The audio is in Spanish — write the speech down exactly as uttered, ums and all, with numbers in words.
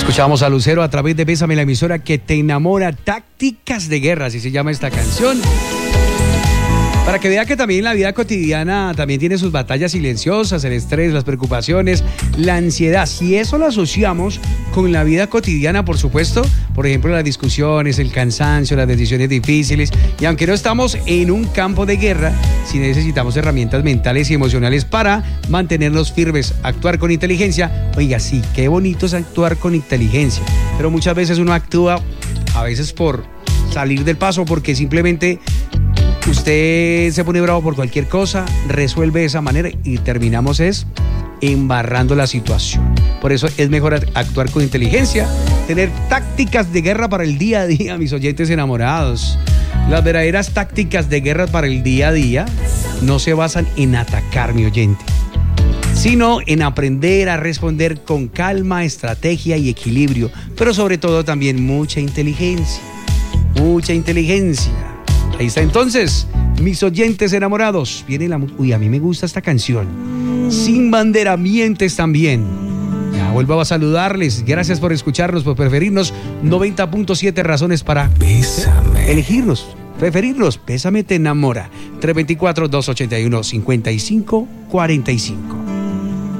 Escuchamos a Lucero a través de Bésame, la emisora que te enamora. Tácticas de guerra, así se llama esta canción. Para que vea que también la vida cotidiana también tiene sus batallas silenciosas, el estrés, las preocupaciones, la ansiedad. Si eso lo asociamos con la vida cotidiana, por supuesto, por ejemplo, las discusiones, el cansancio, las decisiones difíciles, y aunque no estamos en un campo de guerra, sí necesitamos herramientas mentales y emocionales para mantenernos firmes, actuar con inteligencia. Oiga, sí, qué bonito es actuar con inteligencia, pero muchas veces uno actúa, a veces por salir del paso, porque simplemente usted se pone bravo por cualquier cosa, resuelve de esa manera y terminamos es embarrando la situación. Por eso es mejor actuar con inteligencia, tener tácticas de guerra para el día a día, mis oyentes enamorados. Las verdaderas tácticas de guerra para el día a día no se basan en atacar, mi oyente, sino en aprender a responder con calma, estrategia y equilibrio, pero sobre todo también mucha inteligencia, mucha inteligencia. Ahí está entonces, mis oyentes enamorados. Viene la... Uy, a mí me gusta esta canción. Sin bandera, mientes también. Ya vuelvo a saludarles. Gracias por escucharnos, por preferirnos. noventa punto siete razones para Bésame. Elegirnos, preferirnos. Bésame te enamora. tres dos cuatro, dos ocho uno, cinco cinco cuatro cinco.